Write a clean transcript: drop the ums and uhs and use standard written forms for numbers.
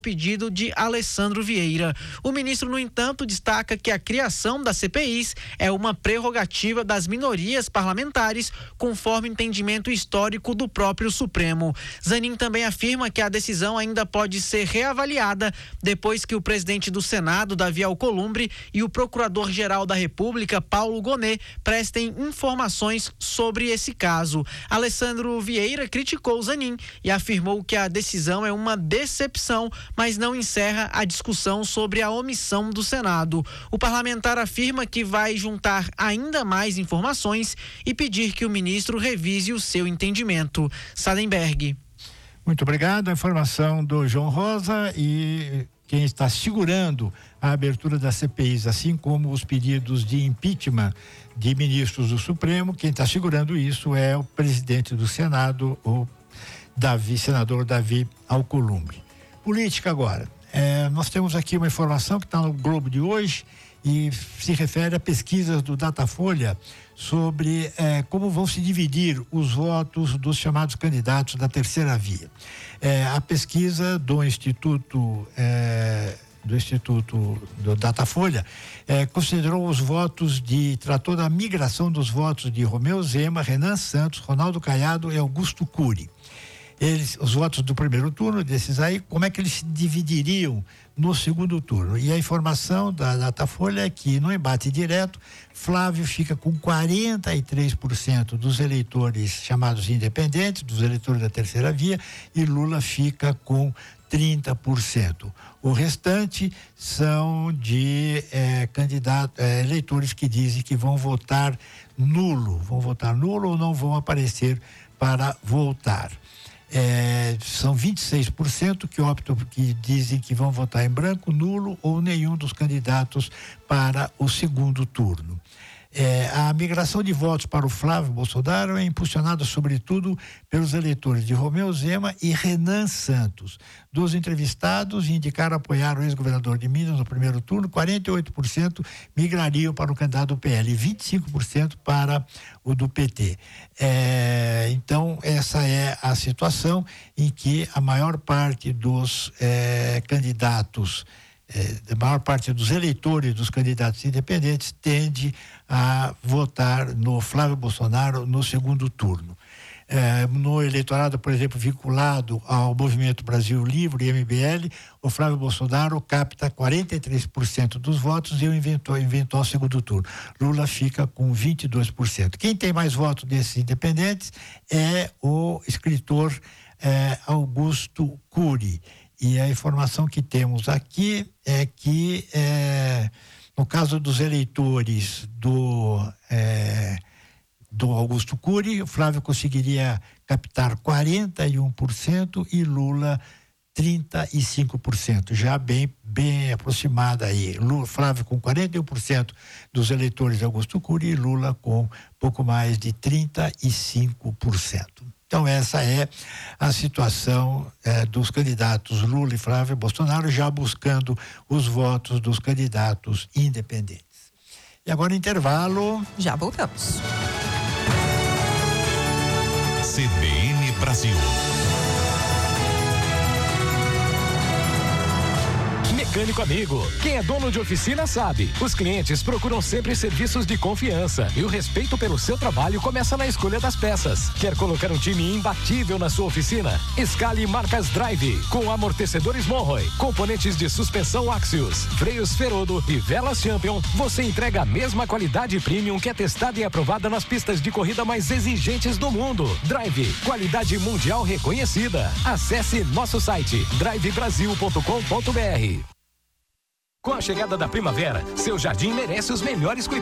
pedido de Alessandro Vieira. O ministro, no entanto, destaca que a criação das CPIs é uma prerrogativa das minorias parlamentares, conforme entendimento histórico do próprio Supremo. Zanin também afirma que a decisão ainda pode ser reavaliada depois que o presidente do Senado, Davi Alcolumbre, e o procurador-geral da República, Paulo Gonet, prestem informações sobre esse caso. Alessandro Vieira criticou Zanin e afirmou que a decisão é uma decepção, mas não encerra a discussão sobre a omissão do Senado. O parlamentar afirma que vai juntar ainda mais informações e pedir que o ministro revise o seu entendimento. Sadenberg. Muito obrigado. A informação do João Rosa, e quem está segurando a abertura das CPIs, assim como os pedidos de impeachment de ministros do Supremo, quem está segurando isso é o presidente do Senado, o senador Davi Alcolumbre. Política agora. Nós temos aqui uma informação que está no Globo de hoje e se refere a pesquisas do Datafolha sobre como vão se dividir os votos dos chamados candidatos da terceira via. A pesquisa do Instituto do Datafolha considerou os votos tratou da migração dos votos de Romeu Zema, Renan Santos, Ronaldo Caiado e Augusto Cury. Os votos do primeiro turno, desses aí, como é que eles se dividiriam no segundo turno? E a informação da Datafolha é que, no embate direto, Flávio fica com 43% dos eleitores chamados independentes, dos eleitores da terceira via, e Lula fica com 30%. O restante são de eleitores que dizem que vão votar nulo ou não vão aparecer para votar. São 26% que dizem que vão votar em branco, nulo ou nenhum dos candidatos para o segundo turno. A migração de votos para o Flávio Bolsonaro é impulsionada sobretudo pelos eleitores de Romeu Zema e Renan Santos. Dos entrevistados indicaram apoiar o ex-governador de Minas no primeiro turno, 48% migrariam para o candidato do PL e 25% para o do PT. Então, essa é a situação em que a maior parte dos candidatos, a maior parte dos eleitores dos candidatos independentes tende a votar no Flávio Bolsonaro no segundo turno. No eleitorado, por exemplo, vinculado ao Movimento Brasil Livre, MBL, o Flávio Bolsonaro capta 43% dos votos e o eventual segundo turno. Lula fica com 22%. Quem tem mais votos desses independentes é o escritor Augusto Cury. E a informação que temos aqui é que, no caso dos eleitores do Augusto Cury, o Flávio conseguiria captar 41% e Lula 35%, já bem aproximada aí. Flávio com 41% dos eleitores de Augusto Cury e Lula com pouco mais de 35%. Então, essa é a situação dos candidatos Lula e Flávio Bolsonaro, já buscando os votos dos candidatos independentes. E agora, intervalo. Já voltamos. CBN Brasil. Mecânico Amigo. Quem é dono de oficina sabe. Os clientes procuram sempre serviços de confiança e o respeito pelo seu trabalho começa na escolha das peças. Quer colocar um time imbatível na sua oficina? Escale marcas Drive, com amortecedores Monroe, componentes de suspensão Axios, freios Ferodo e velas Champion. Você entrega a mesma qualidade premium que é testada e aprovada nas pistas de corrida mais exigentes do mundo. Drive, qualidade mundial reconhecida. Acesse nosso site drivebrasil.com.br. Com a chegada da primavera, seu jardim merece os melhores cuidados.